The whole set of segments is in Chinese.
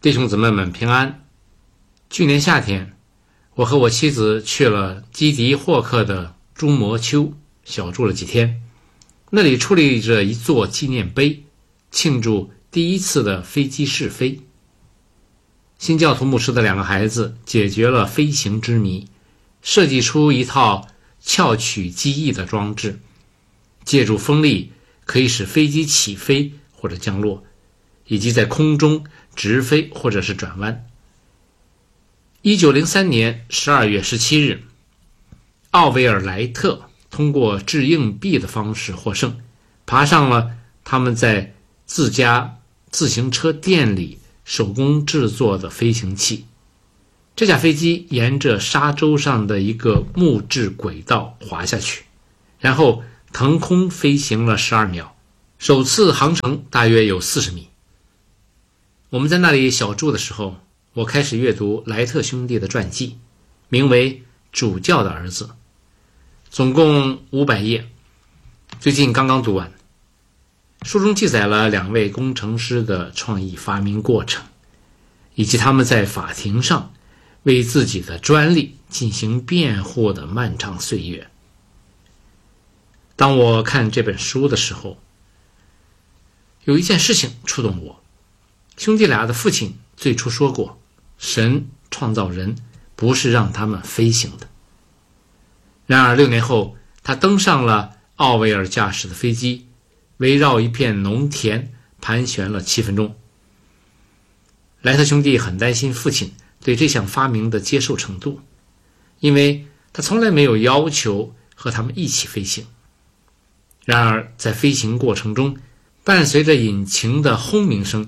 弟兄姊妹们平安。去年夏天，我和我妻子去了基迪霍克的朱摩丘小住了几天，那里矗立着一座纪念碑，庆祝第一次的飞机试飞。新教徒牧师的2个孩子解决了飞行之谜，设计出一套翘曲机翼的装置，借助风力可以使飞机起飞或者降落，以及在空中直飞或者是转弯。1903年12月17日，奥维尔莱特通过掷硬币的方式获胜，爬上了他们在自家自行车店里手工制作的飞行器。这架飞机沿着沙洲上的一个木质轨道滑下去，然后腾空飞行了12秒，首次航程大约有40米。我们在那里小住的时候，我开始阅读莱特兄弟的传记，名为《主教的儿子》，总共500页，最近刚刚读完。书中记载了2位工程师的创意发明过程，以及他们在法庭上为自己的专利进行辩护的漫长岁月。当我看这本书的时候，有一件事情触动我。兄弟俩的父亲最初说过，神创造人不是让他们飞行的。然而6年后，他登上了奥维尔驾驶的飞机，围绕一片农田盘旋了7分钟。莱特兄弟很担心父亲对这项发明的接受程度，因为他从来没有要求和他们一起飞行。然而在飞行过程中，伴随着引擎的轰鸣声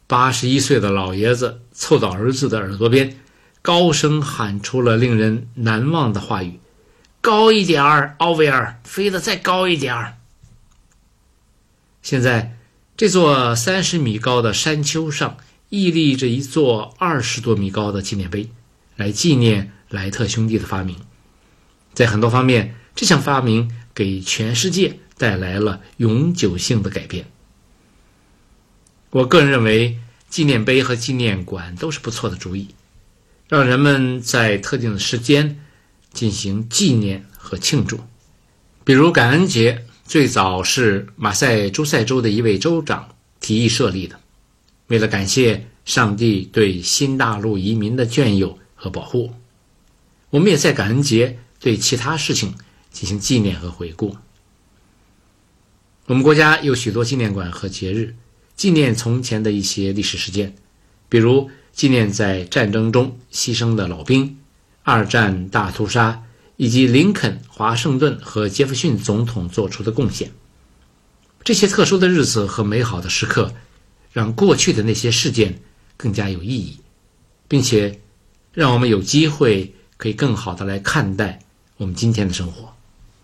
，81岁的老爷子凑到儿子的耳朵边，高声喊出了令人难忘的话语：高一点儿，奥维尔，飞得再高一点儿。现在这座30米高的山丘上屹立着一座20多米高的纪念碑，来纪念莱特兄弟的发明。在很多方面，这项发明给全世界带来了永久性的改变。我个人认为纪念碑和纪念馆都是不错的主意，让人们在特定的时间进行纪念和庆祝。比如感恩节最早是马赛诸塞州的一位州长提议设立的，为了感谢上帝对新大陆移民的眷佑和保护。我们也在感恩节对其他事情进行纪念和回顾。我们国家有许多纪念馆和节日，纪念从前的一些历史事件，比如纪念在战争中牺牲的老兵、2战大屠杀，以及林肯、华盛顿和杰弗逊总统做出的贡献。这些特殊的日子和美好的时刻，让过去的那些事件更加有意义，并且让我们有机会可以更好地来看待我们今天的生活。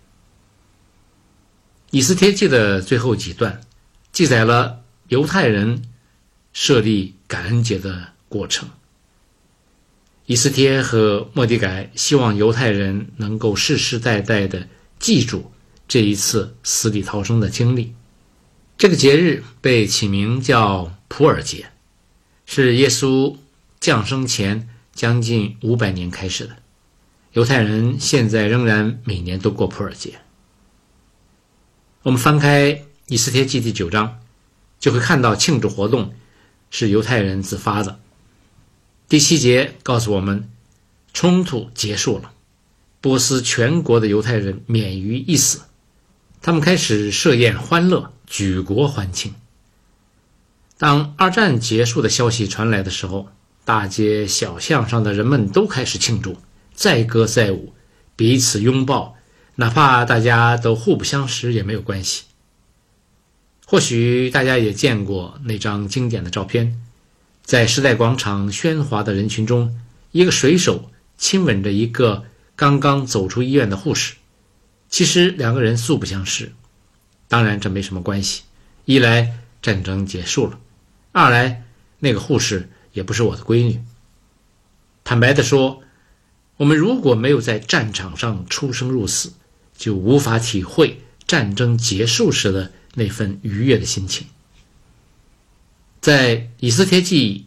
以斯帖记的最后几段记载了犹太人设立感恩节的过程。以斯帖和末底改希望犹太人能够世世代代地记住这一次死里逃生的经历。这个节日被起名叫普尔节，是耶稣降生前将近500年开始的。犹太人现在仍然每年都过普尔节。我们翻开以斯帖记第9章，就会看到庆祝活动是犹太人自发的。第7节告诉我们，冲突结束了，波斯全国的犹太人免于一死，他们开始设宴欢乐，举国欢庆。当2战结束的消息传来的时候，大街小巷上的人们都开始庆祝，载歌载舞，彼此拥抱，哪怕大家都互不相识也没有关系。或许大家也见过那张经典的照片，在时代广场喧哗的人群中，一个水手亲吻着一个刚刚走出医院的护士。其实2个人素不相识，当然这没什么关系，一来战争结束了，二来那个护士也不是我的闺女。坦白地说，我们如果没有在战场上出生入死，就无法体会战争结束时的那份愉悦的心情。在以斯帖记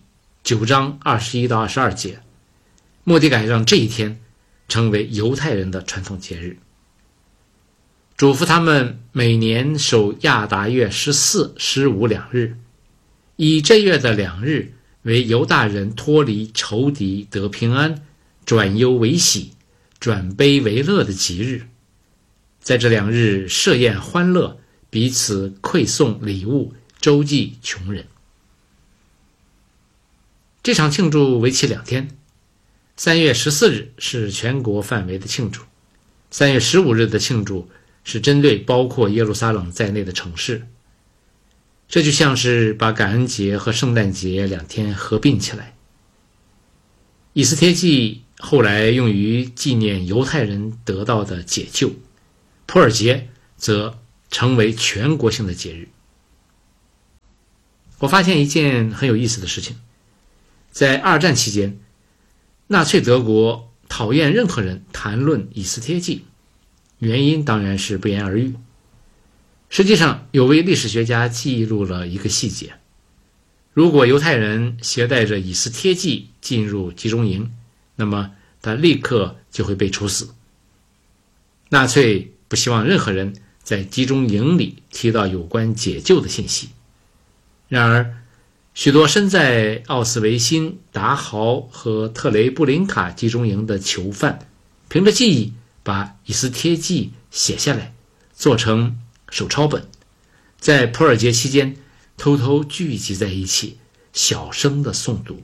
9章21到22节，末底改让这一天成为犹太人的传统节日，嘱咐他们每年守亚达月14、15两日，以这月的2日为犹大人脱离仇敌得平安、转忧为喜、转悲为乐的吉日。在这2日设宴欢乐，彼此馈送礼物，周济穷人。这场庆祝为期2天，3月14日是全国范围的庆祝，3月15日的庆祝是针对包括耶路撒冷在内的城市。这就像是把感恩节和圣诞节2天合并起来。以斯帖记后来用于纪念犹太人得到的解救，普尔节则成为全国性的节日。我发现一件很有意思的事情，在2战期间，纳粹德国讨厌任何人谈论以斯帖记，原因当然是不言而喻。实际上，有位历史学家记录了一个细节：如果犹太人携带着以斯帖记进入集中营，那么他立刻就会被处死。纳粹不希望任何人在集中营里提到有关解救的信息。然而，许多身在奥斯维辛、达豪和特雷布林卡集中营的囚犯，凭着记忆把以斯帖记写下来，做成手抄本，在普尔节期间偷偷聚集在一起，小声地诵读。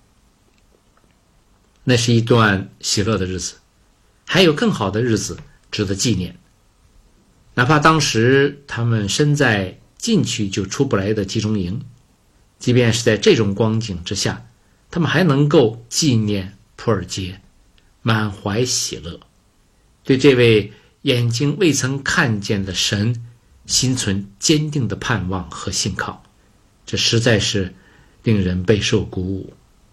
那是一段喜乐的日子，还有更好的日子值得纪念。哪怕当时他们身在进去就出不来的集中营，即便是在这种光景之下，他们还能够纪念普尔节，满怀喜乐，对这位眼睛未曾看见的神心存坚定的盼望和信靠，这实在是令人备受鼓舞。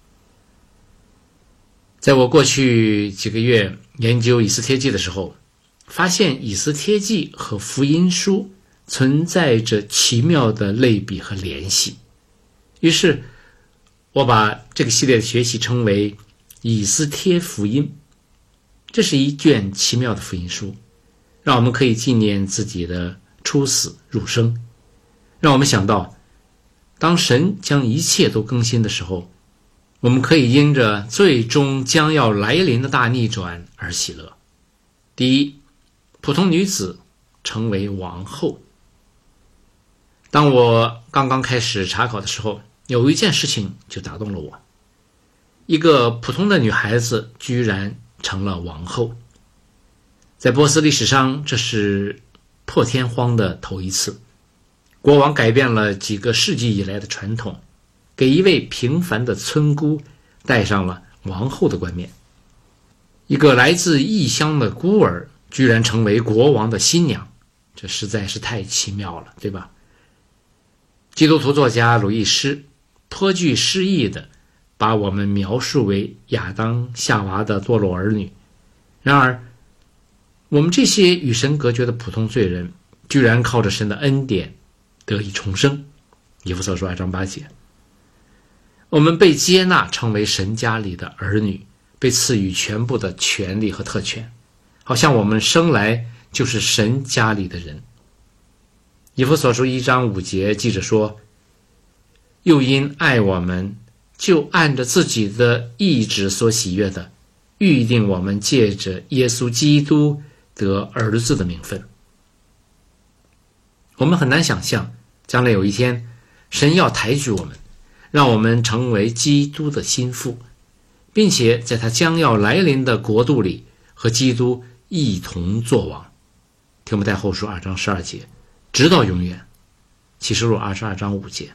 在我过去几个月研究以斯帖记的时候，发现以斯帖记和福音书存在着奇妙的类比和联系，于是我把这个系列的学习称为以斯帖福音。这是一卷奇妙的福音书，让我们可以纪念自己的出死入生，让我们想到当神将一切都更新的时候，我们可以因着最终将要来临的大逆转而喜乐。第一，普通女子成为王后。当我刚刚开始查考的时候，有一件事情就打动了我，一个普通的女孩子居然成了王后。在波斯历史上，这是破天荒的头一次，国王改变了几个世纪以来的传统，给一位平凡的村姑戴上了王后的冠冕。一个来自异乡的孤儿居然成为国王的新娘，这实在是太奇妙了，对吧？基督徒作家鲁易斯颇具诗意的把我们描述为亚当夏娃的堕落儿女，然而我们这些与神隔绝的普通罪人居然靠着神的恩典得以重生。以弗所书2章8节，我们被接纳成为神家里的儿女，被赐予全部的权利和特权，好像我们生来就是神家里的人。以弗所书1章5节记着说，又因爱我们，就按着自己的意志所喜悦的，预定我们借着耶稣基督得儿子的名分。我们很难想象将来有一天神要抬举我们，让我们成为基督的心腹，并且在他将要来临的国度里和基督一同作王。提摩太后书2章12节，直到永远。启示录22章5节。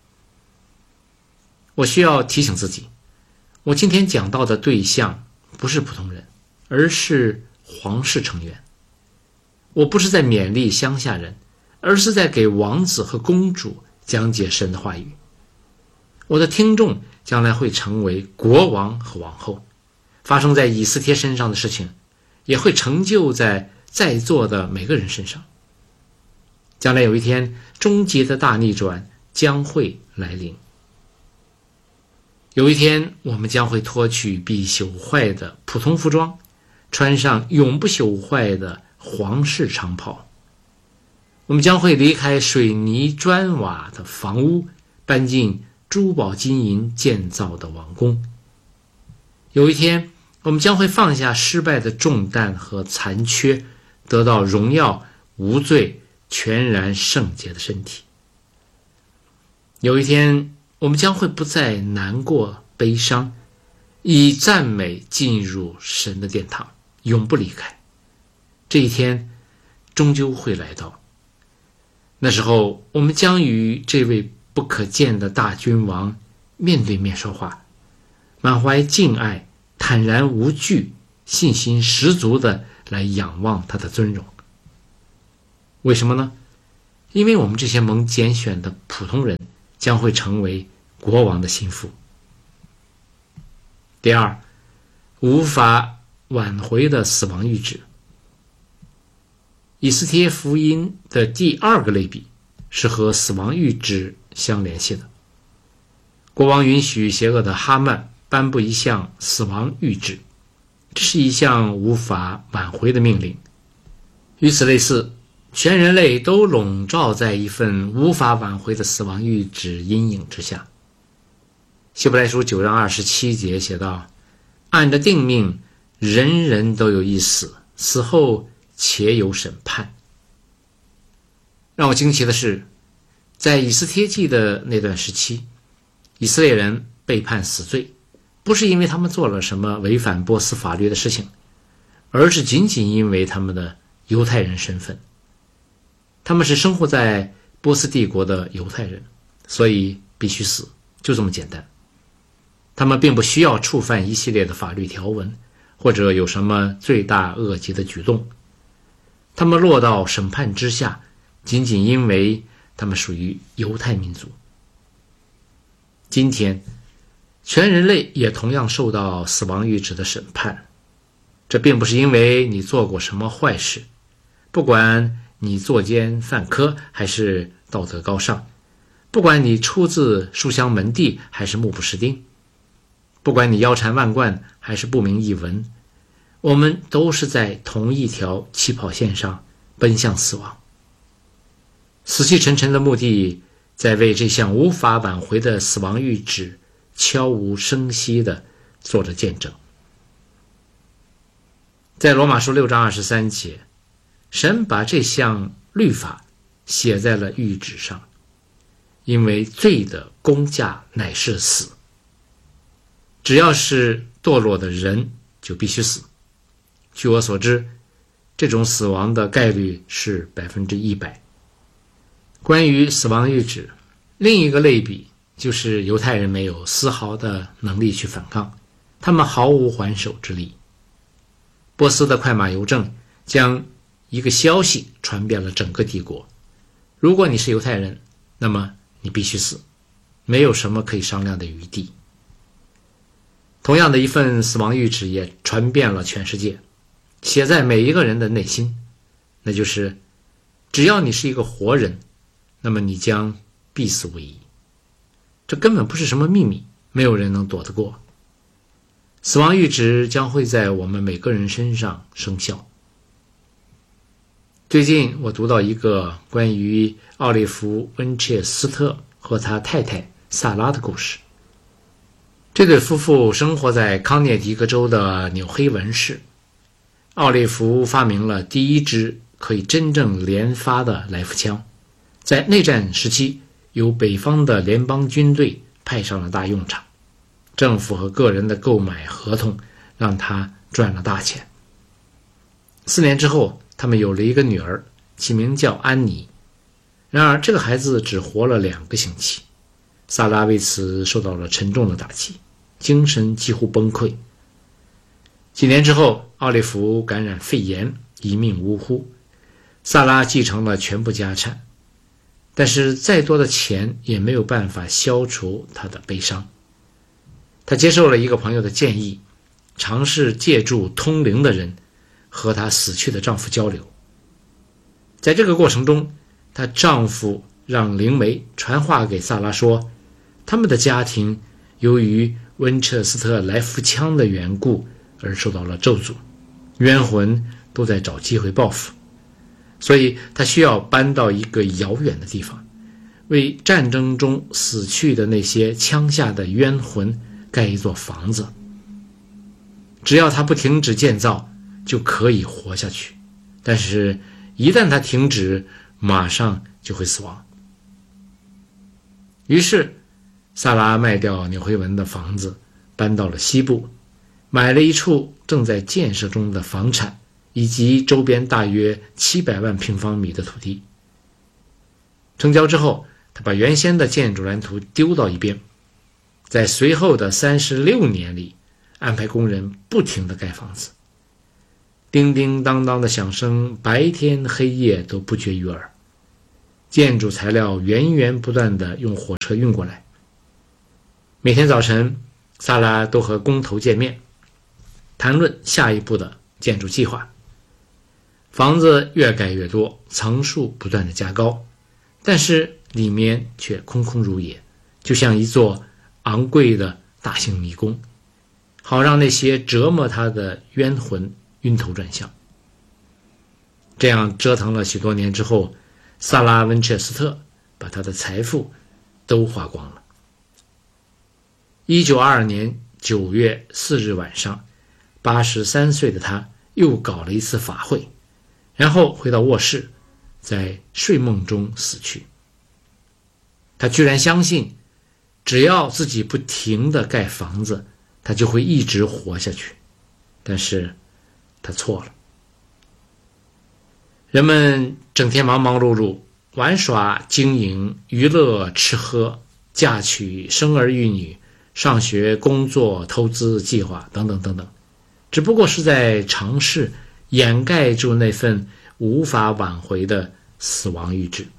我需要提醒自己，我今天讲到的对象不是普通人，而是皇室成员。我不是在勉励乡下人，而是在给王子和公主讲解神的话语。我的听众将来会成为国王和王后，发生在以斯帖身上的事情也会成就在座的每个人身上。将来有一天，终极的大逆转将会来临。 有一天，我们将会脱去必朽坏的普通服装，穿上永不朽坏的皇室长袍。我们将会离开水泥砖瓦的房屋，搬进珠宝金银建造的王宫。有一天，我们将会放下失败的重担和残缺，得到荣耀、无罪、全然圣洁的身体。有一天，我们将会不再难过、悲伤，以赞美进入神的殿堂，永不离开。这一天终究会来到。那时候，我们将与这位不可见的大君王面对面说话，满怀敬爱，坦然无惧，信心十足地来仰望他的尊荣。为什么呢？因为我们这些蒙拣选的普通人将会成为国王的心腹。第二，无法挽回的死亡谕旨。以斯帖福音的第二个类比是和死亡谕旨相联系的。国王允许邪恶的哈曼颁布一项死亡谕旨，这是一项无法挽回的命令。与此类似，全人类都笼罩在一份无法挽回的死亡谕旨阴影之下。希伯来书9章27节写道：按着定命，人人都有一死，死后且有审判。让我惊奇的是，在以斯帖记的那段时期，以色列人被判死罪，不是因为他们做了什么违反波斯法律的事情，而是仅仅因为他们的犹太人身份。他们是生活在波斯帝国的犹太人，所以必须死，就这么简单。他们并不需要触犯一系列的法律条文，或者有什么罪大恶极的举动。他们落到审判之下，仅仅因为他们属于犹太民族。今天，全人类也同样受到死亡谕旨的审判。这并不是因为你做过什么坏事，不管你作奸犯科还是道德高尚，不管你出自书香门第还是目不识丁，不管你腰缠万贯还是不明一文，我们都是在同一条起跑线上奔向死亡。死气沉沉的目的在为这项无法挽回的死亡谕旨悄无声息地做着见证。在罗马书6章23节，神把这项律法写在了谕旨上，因为罪的工价乃是死。只要是堕落的人就必须死。据我所知，这种死亡的概率是100%。关于死亡谕旨，另一个类比就是犹太人没有丝毫的能力去反抗，他们毫无还手之力。波斯的快马邮政将一个消息传遍了整个帝国，如果你是犹太人，那么你必须死，没有什么可以商量的余地。同样的一份死亡谕旨也传遍了全世界，写在每一个人的内心，那就是只要你是一个活人，那么你将必死无疑。这根本不是什么秘密，没有人能躲得过。死亡谕旨将会在我们每个人身上生效。最近我读到一个关于奥利弗·温切斯特和他太太萨拉的故事。这对夫妇生活在康涅狄格州的纽黑文市。奥利弗发明了第一支可以真正连发的来福枪，在内战时期由北方的联邦军队派上了大用场，政府和个人的购买合同让他赚了大钱。4年之后，他们有了一个女儿，起名叫安妮。然而这个孩子只活了2个星期，萨拉为此受到了沉重的打击，精神几乎崩溃。几年之后，奥利弗感染肺炎，一命呜呼。萨拉继承了全部家产，但是再多的钱也没有办法消除他的悲伤。他接受了一个朋友的建议，尝试借助通灵的人和她死去的丈夫交流。在这个过程中，她丈夫让灵媒传话给萨拉说，他们的家庭由于温彻斯特来福枪的缘故而受到了咒诅，冤魂都在找机会报复，所以他需要搬到一个遥远的地方，为战争中死去的那些枪下的冤魂盖一座房子。只要他不停止建造，就可以活下去，但是一旦他停止，马上就会死亡。于是萨拉卖掉纽黑文的房子，搬到了西部，买了一处正在建设中的房产，以及周边大约700万平方米的土地。成交之后，他把原先的建筑蓝图丢到一边，在随后的36年里，安排工人不停地盖房子，叮叮当当的响声白天黑夜都不绝于耳，建筑材料源源不断地用火车运过来。每天早晨，萨拉都和工头见面，谈论下一步的建筑计划。房子越盖越多，层数不断地加高，但是里面却空空如也，就像一座昂贵的大型迷宫，好让那些折磨他的冤魂晕头转向。这样折腾了许多年之后，萨拉温彻斯特把他的财富都花光了。1922年9月4日晚上，83岁的他又搞了一次法会，然后回到卧室，在睡梦中死去。他居然相信，只要自己不停地盖房子，他就会一直活下去。但是他错了。人们整天忙忙碌碌，玩耍、经营、娱乐、吃喝、嫁娶、生儿育女、上学、工作、投资计划等等等等，只不过是在尝试掩盖住那份无法挽回的死亡预知。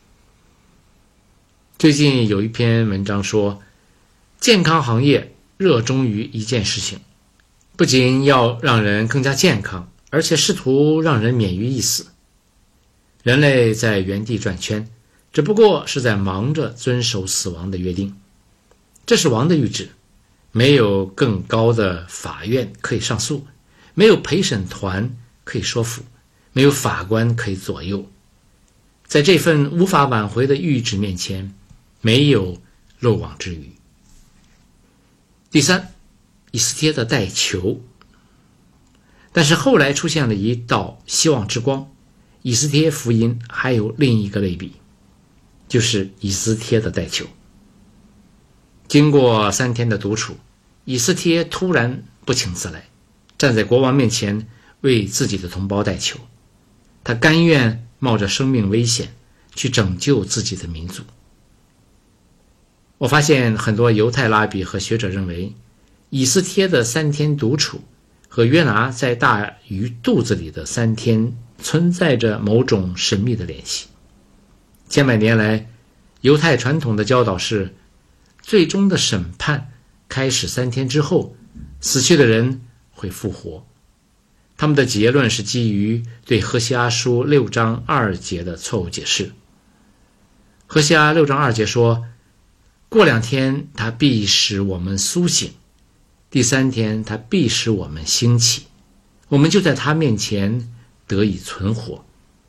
最近有一篇文章说，健康行业热衷于一件事情，不仅要让人更加健康，而且试图让人免于一死。人类在原地转圈，只不过是在忙着遵守死亡的约定。这是王的谕旨，没有更高的法院可以上诉，没有陪审团可以说服，没有法官可以左右。在这份无法挽回的谕旨面前，没有漏网之鱼。第三，以斯帖的代求。但是后来出现了一道希望之光，以斯帖福音还有另一个类比，就是以斯帖的代求。经过3天的独处，以斯帖突然不请自来，站在国王面前为自己的同胞代求。他甘愿冒着生命危险去拯救自己的民族。我发现很多犹太拉比和学者认为，以斯帖的3天独处和约拿在大鱼肚子里的3天存在着某种神秘的联系。千百年来，犹太传统的教导是，最终的审判开始3天之后，死去的人会复活。他们的结论是基于对何西阿书6章2节的错误解释。何西阿6章2节说，过2天他必使我们苏醒，第3天他必使我们兴起，我们就在他面前得以存活。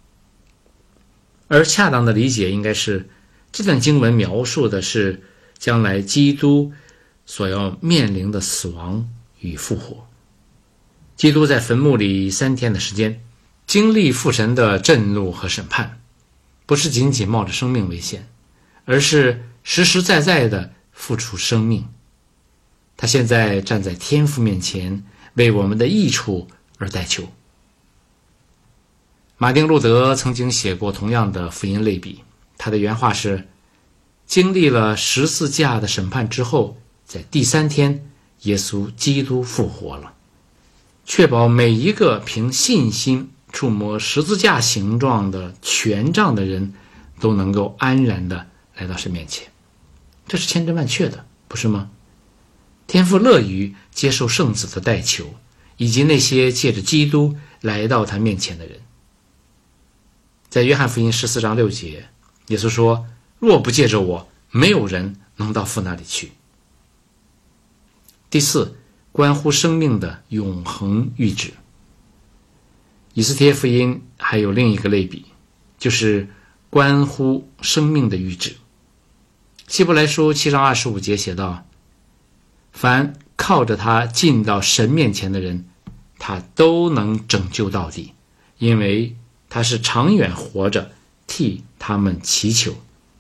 而恰当的理解应该是，这段经文描述的是将来基督所要面临的死亡与复活。基督在坟墓里3天的时间，经历父神的震怒和审判，不是仅仅冒着生命危险，而是实实在在地付出生命。他现在站在天父面前，为我们的益处而代求。马丁·路德曾经写过同样的福音类比，他的原话是，经历了十字架的审判之后，在第3天，耶稣基督复活了，确保每一个凭信心触摸十字架形状的权杖的人都能够安然地来到神面前。这是千真万确的，不是吗？天父乐于接受圣子的代求，以及那些借着基督来到他面前的人。在约翰福音14章6节，耶稣说，若不借着我，没有人能到父那里去。 第四，关乎生命的永恒预旨。以斯帖福音还有另一个类比，就是关乎生命的预旨。希伯来书7章25节写道，凡靠着他进到神面前的人，他都能拯救到底，因为他是长远活着替他们祈求。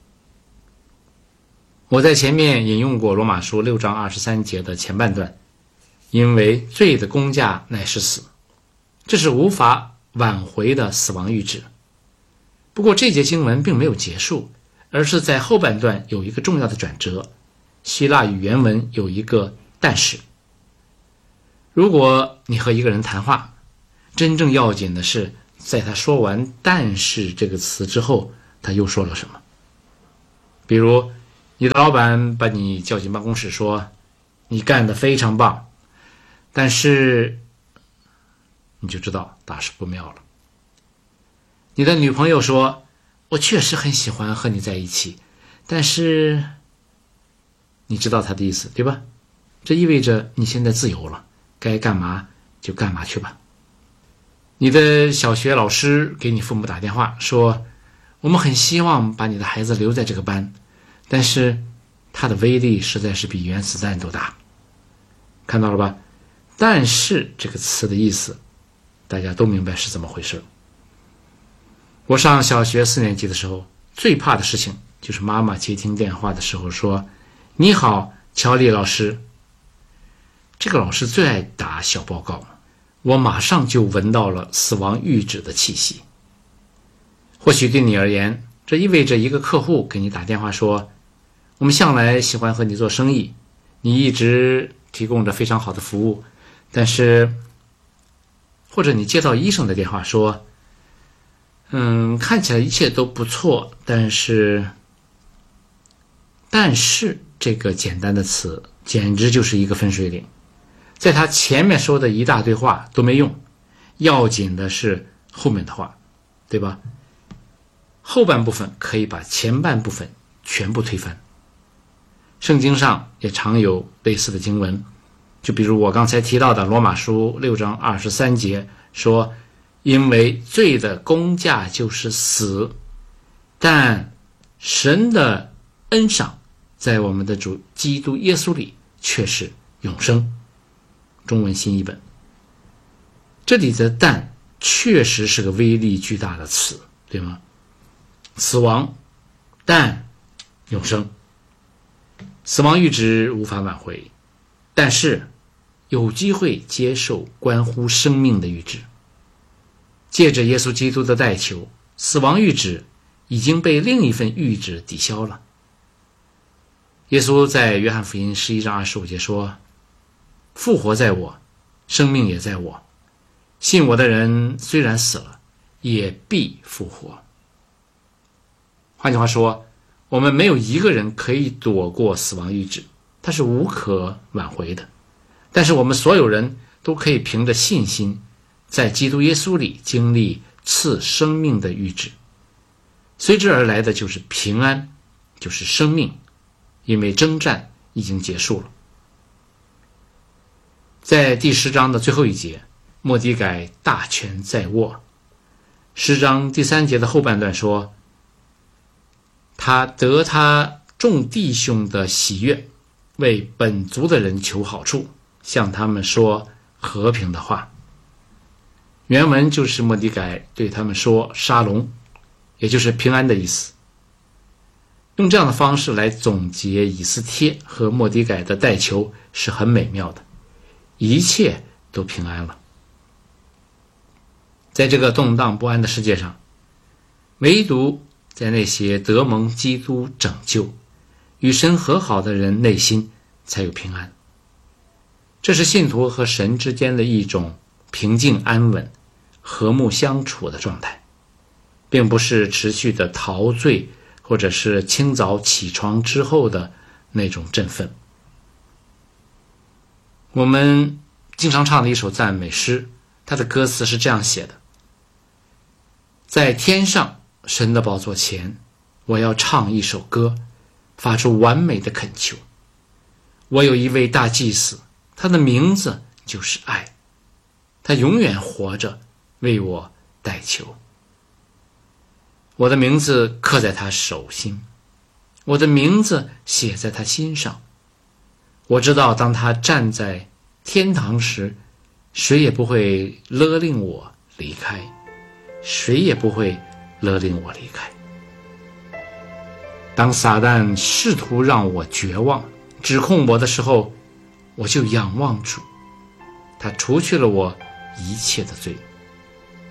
我在前面引用过罗马书6章23节的前半段，因为罪的工价乃是死，这是无法挽回的死亡预旨。不过这节经文并没有结束，而是在后半段有一个重要的转折。希腊语原文有一个但是。如果你和一个人谈话，真正要紧的是在他说完但是这个词之后，他又说了什么。比如你的老板把你叫进办公室说，你干得非常棒，但是你就知道大事不妙了。你的女朋友说，我确实很喜欢和你在一起，但是你知道她的意思，对吧？这意味着你现在自由了，该干嘛就干嘛去吧。你的小学老师给你父母打电话说，我们很希望把你的孩子留在这个班，但是它的威力实在是比原子弹都大。看到了吧？但是这个词的意思大家都明白是怎么回事。我上小学4年级的时候，最怕的事情就是妈妈接听电话的时候说，你好，乔丽老师。这个老师最爱打小报告，我马上就闻到了死亡预旨的气息。或许对你而言，这意味着一个客户给你打电话说，我们向来喜欢和你做生意，你一直提供着非常好的服务，但是或者你接到医生的电话说，看起来一切都不错，但是这个简单的词简直就是一个分水岭，在他前面说的一大堆话都没用，要紧的是后面的话，对吧？后半部分可以把前半部分全部推翻。圣经上也常有类似的经文，就比如我刚才提到的罗马书6章23节说，因为罪的工价就是死，但神的恩赏在我们的主基督耶稣里却是永生。中文新译本。这里的但确实是个威力巨大的词，对吗？死亡，但永生。死亡预旨无法挽回，但是有机会接受关乎生命的预旨。借着耶稣基督的代求，死亡预旨已经被另一份预旨抵消了。耶稣在约翰福音11章25节说，复活在我，生命也在我，信我的人虽然死了，也必复活。换句话说，我们没有一个人可以躲过死亡预旨，它是无可挽回的。但是我们所有人都可以凭着信心，在基督耶稣里经历赐生命的预旨，随之而来的就是平安，就是生命，因为征战已经结束了。在第10章的最后一节，末底改大权在握。10章第3节的后半段说，他得他众弟兄的喜悦，为本族的人求好处，向他们说和平的话。原文就是末底改对他们说沙龙，也就是平安的意思。用这样的方式来总结以斯帖和末底改的代求是很美妙的，一切都平安了。在这个动荡不安的世界上，唯独在那些得蒙基督拯救、与神和好的人内心才有平安。这是信徒和神之间的一种平静安稳、和睦相处的状态，并不是持续的陶醉或者是清早起床之后的那种振奋。我们经常唱的一首赞美诗，它的歌词是这样写的：在天上神的宝座前，我要唱一首歌，发出完美的恳求。我有一位大祭司， 他的名字就是爱，他永远活着，为我代求。我的名字刻在他手心，我的名字写在他心上。我知道当他站在天堂时，谁也不会勒令我离开，谁也不会勒令我离开。当撒旦试图让我绝望，指控我的时候，我就仰望主，他除去了我一切的罪。